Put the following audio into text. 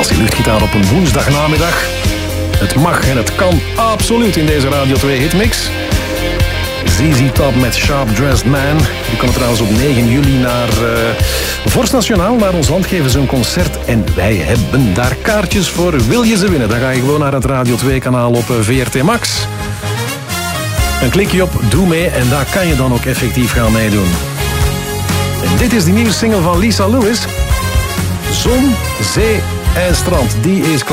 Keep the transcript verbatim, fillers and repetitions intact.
Bassie luchtgitaar op een woensdagnamiddag. Het mag en het kan absoluut in deze Radio twee hitmix. Z Z Top met Sharp Dressed Man. Die komen trouwens op negen juli naar uh, Vorst Nationaal. Naar ons land geven ze een concert. En wij hebben daar kaartjes voor. Wil je ze winnen? Dan ga je gewoon naar het Radio twee kanaal op V R T Max. Dan klik je op Doe mee en daar kan je dan ook effectief gaan meedoen. En dit is de nieuwe single van Lisa Lewis. Zon, zee en strand. Die is